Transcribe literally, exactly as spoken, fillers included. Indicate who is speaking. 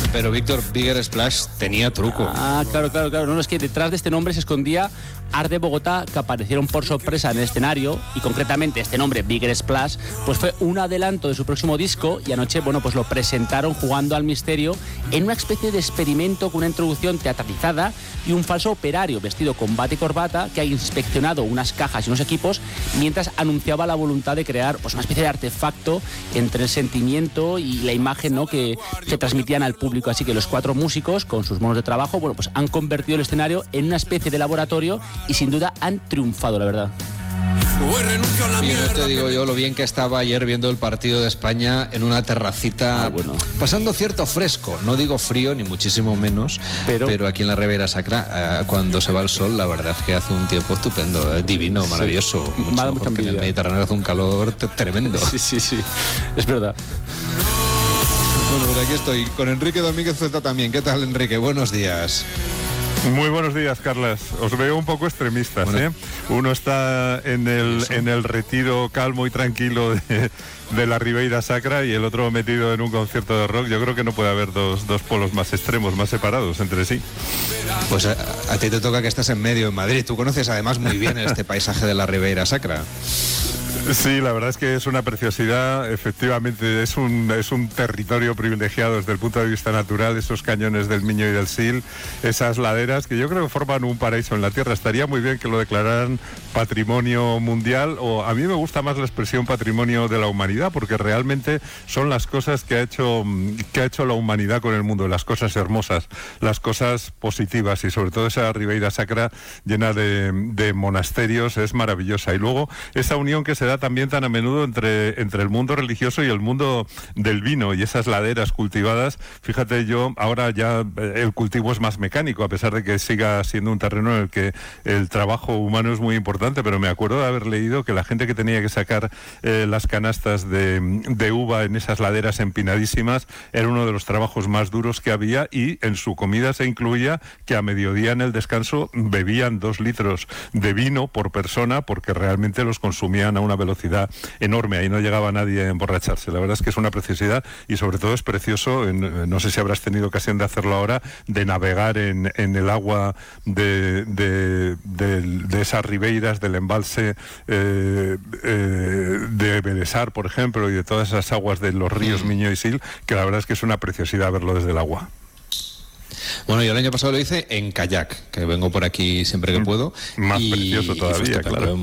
Speaker 1: pero Víctor, Bigger Splash tenía truco.
Speaker 2: Ah, claro, claro, claro. No, no, es que detrás de este nombre se escondía Art de Bogotá, que aparecieron por sorpresa en el escenario, y concretamente este nombre, Bigger Splash, pues fue un adelanto de su próximo disco, y anoche, bueno, pues lo presentaron jugando al misterio en una especie de experimento con una introducción teatralizada y un falso operario vestido con bata y corbata que ha inspeccionado unas cajas y unos equipos mientras anunciaba la voluntad de crear pues una especie de artefacto entre el sentimiento y la imagen, ¿no?, que, que transmitían al público. Así que los cuatro músicos, con sus monos de trabajo, bueno, pues han convertido el escenario en una especie de laboratorio y sin duda han triunfado, la verdad.
Speaker 1: Y no te digo yo lo bien que estaba ayer viendo el partido de España en una terracita,
Speaker 2: ah, bueno.
Speaker 1: pasando cierto fresco, no digo frío ni muchísimo menos, pero, pero aquí en la Ribera Sacra, eh, cuando se va el sol, la verdad es que hace un tiempo estupendo, eh, divino, maravilloso. Sí.
Speaker 2: Mucho mejor mucha
Speaker 1: que en el Mediterráneo hace un calor t- tremendo.
Speaker 2: Sí, sí, sí, es verdad.
Speaker 1: Bueno, pues aquí estoy con Enrique Domínguez Zeta también. ¿Qué tal, Enrique? Buenos días.
Speaker 3: Muy buenos días, Carlas. Os veo un poco extremistas, bueno. ¿eh? Uno está en el, en el retiro calmo y tranquilo de, de la Ribeira Sacra y el otro metido en un concierto de rock. Yo creo que no puede haber dos, dos polos más extremos, más separados entre sí.
Speaker 1: Pues a, a ti te toca que estás en medio en Madrid. Tú conoces además muy bien este paisaje de la Ribeira Sacra.
Speaker 3: Sí, la verdad es que es una preciosidad, efectivamente es un, es un territorio privilegiado desde el punto de vista natural, esos cañones del Miño y del Sil, esas laderas que yo creo que forman un paraíso en la tierra. Estaría muy bien que lo declararan patrimonio mundial, o a mí me gusta más la expresión patrimonio de la humanidad, porque realmente son las cosas que ha hecho, que ha hecho la humanidad con el mundo, las cosas hermosas, las cosas positivas, y sobre todo esa Ribeira Sacra llena de, de monasterios es maravillosa. Y luego esa unión que se da también tan a menudo entre, entre el mundo religioso y el mundo del vino, y esas laderas cultivadas. Fíjate, yo ahora ya el cultivo es más mecánico, a pesar de que siga siendo un terreno en el que el trabajo humano es muy importante, pero me acuerdo de haber leído que la gente que tenía que sacar eh, las canastas de, de uva en esas laderas empinadísimas era uno de los trabajos más duros que había, y en su comida se incluía que a mediodía en el descanso bebían dos litros de vino por persona, porque realmente los consumían a una velocidad enorme, ahí no llegaba nadie a emborracharse. La verdad es que es una preciosidad, y sobre todo es precioso, en, no sé si habrás tenido ocasión de hacerlo ahora, de navegar en, en el agua de, de, de, de esas ribeiras, del embalse eh, eh, de Beresar, por ejemplo, y de todas esas aguas de los ríos Miño y Sil, que la verdad es que es una preciosidad verlo desde el agua.
Speaker 1: Bueno, yo el año pasado lo hice en kayak, que vengo por aquí siempre que puedo.
Speaker 3: Más
Speaker 1: y,
Speaker 3: precioso todavía, claro.